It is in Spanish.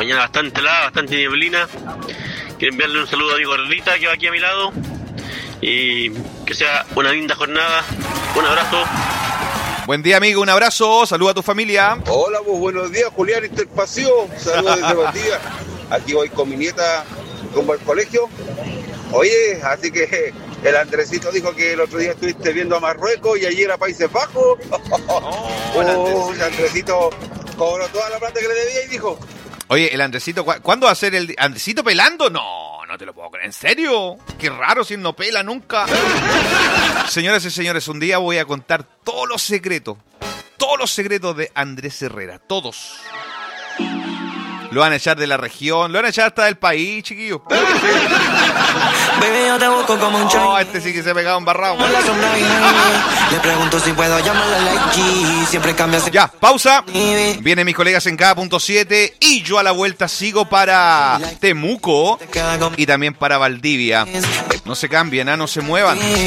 mañana bastante helada, bastante nieblina. Quiero enviarle un saludo a mi gordita que va aquí a mi lado. Y que sea una linda jornada. Un abrazo. Buen día, amigo, un abrazo, saluda a tu familia. Hola, pues buenos días, Julián Interpasión. Saludos desde Valdivia. Aquí voy con mi nieta rumbo al colegio. Oye, así que el Andresito dijo que el otro día estuviste viendo a Marruecos y allí era Países Bajos. El Andresito cobró toda la plata que le debía y dijo... Oye, el Andresito, ¿cuándo va a ser el Andresito pelando? No te lo puedo creer. ¿En serio? Qué raro si él no pela nunca. Señoras y señores, un día voy a contar todos los secretos de Andrés Herrera, todos. Lo van a echar de la región, lo van a echar hasta del país, chiquillos. Baby, yo te busco como un Oh, este sí que se ha pegado embarrado. Le pregunto si puedo llamarla like G. Siempre cambia. Ya, pausa. Vienen mis colegas en cada punto 7 y yo a la vuelta sigo para Temuco y también para Valdivia. No se cambien, no se muevan.